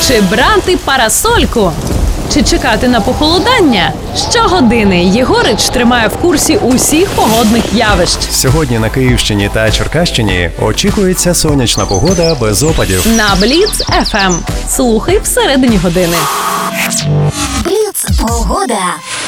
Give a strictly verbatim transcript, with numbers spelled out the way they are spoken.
Чи брати парасольку? Чи чекати на похолодання? Щогодини Єгорич тримає в курсі усіх погодних явищ. Сьогодні на Київщині та Черкащині очікується сонячна погода без опадів. На Бліц еф ем. Слухай всередині години. Бліц погода.